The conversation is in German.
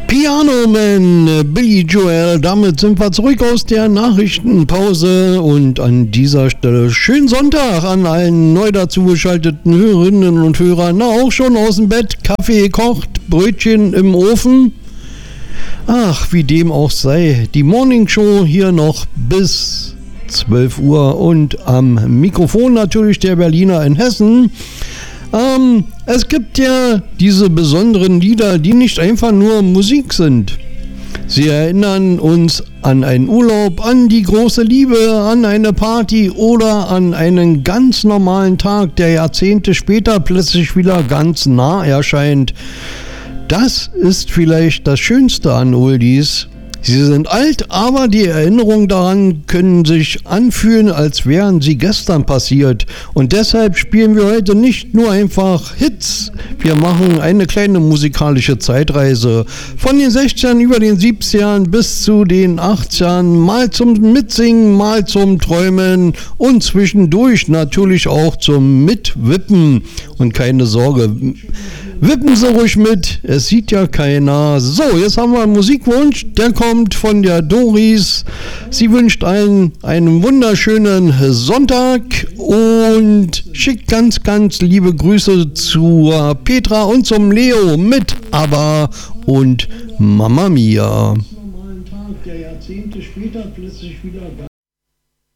Piano Man, Billy Joel, damit sind wir zurück aus der Nachrichtenpause und an dieser Stelle schönen Sonntag an allen neu dazugeschalteten Hörerinnen und Hörern. Na, auch schon aus dem Bett, Kaffee kocht, Brötchen im Ofen. Ach, wie dem auch sei, die Morning Show hier noch bis 12 Uhr und am Mikrofon natürlich der Berliner in Hessen. Es gibt ja diese besonderen Lieder, die nicht einfach nur Musik sind. Sie erinnern uns an einen Urlaub, an die große Liebe, an eine Party oder an einen ganz normalen Tag, der Jahrzehnte später plötzlich wieder ganz nah erscheint. Das ist vielleicht das Schönste an Oldies. Sie sind alt, aber die Erinnerungen daran können sich anfühlen, als wären sie gestern passiert. Und deshalb spielen wir heute nicht nur einfach Hits. Wir machen eine kleine musikalische Zeitreise. Von den 60ern über den 70ern bis zu den 80ern. Mal zum Mitsingen, mal zum Träumen und zwischendurch natürlich auch zum Mitwippen. Und keine Sorge, wippen Sie ruhig mit, es sieht ja keiner. So, jetzt haben wir einen Musikwunsch, der kommt von der Doris. Sie wünscht allen einen wunderschönen Sonntag und schickt ganz, ganz liebe Grüße zur Petra und zum Leo mit ABBA und Mamma Mia. Der Jahrzehnte später plötzlich wieder